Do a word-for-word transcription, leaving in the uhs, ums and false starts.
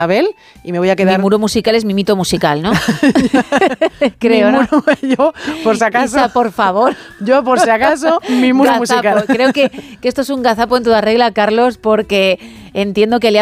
Abel, y me voy a quedar... Mi muro musical es mi mito musical, ¿no? Creo, mi ¿no? muro, yo, por si acaso... Isa, por favor. Yo, por si acaso, mi muro Gazapo. musical. Creo que, que esto es un gazapo en toda regla, Carlos, porque entiendo que le